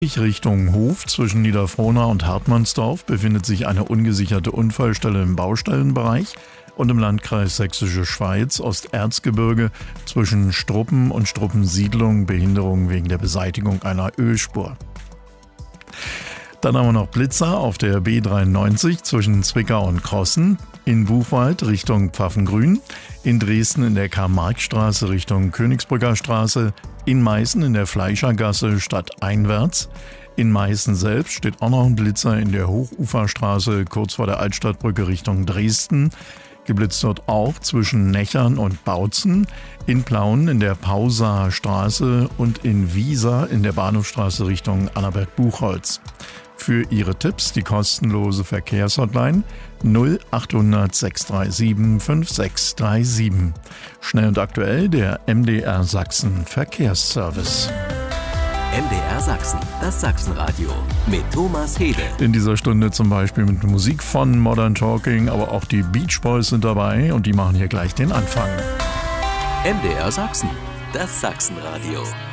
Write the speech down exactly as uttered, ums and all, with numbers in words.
Richtung Hof zwischen Niederfrohna und Hartmannsdorf befindet sich eine ungesicherte Unfallstelle im Baustellenbereich und im Landkreis Sächsische Schweiz Osterzgebirge zwischen Struppen und Struppensiedlung Behinderung wegen der Beseitigung einer Ölspur. Dann haben wir noch Blitzer auf der B dreiundneunzig zwischen Zwickau und Krossen, in Buchwald Richtung Pfaffengrün, in Dresden in der Karl-Marx-Straße Richtung Königsbrücker Straße, in Meißen in der Fleischergasse stadteinwärts. In Meißen selbst steht auch noch ein Blitzer in der Hochuferstraße kurz vor der Altstadtbrücke Richtung Dresden. Geblitzt dort auch zwischen Nechern und Bautzen, in Plauen in der Pausaer Straße und in Wiesa in der Bahnhofstraße Richtung Annaberg-Buchholz. Für Ihre Tipps die kostenlose Verkehrshotline null achthundert sechs drei sieben fünf sechs drei sieben. Schnell und aktuell der M D R Sachsen Verkehrsservice. M D R Sachsen, das Sachsenradio mit Thomas Hede. In dieser Stunde zum Beispiel mit Musik von Modern Talking, aber auch die Beach Boys sind dabei und die machen hier gleich den Anfang. M D R Sachsen, das Sachsenradio.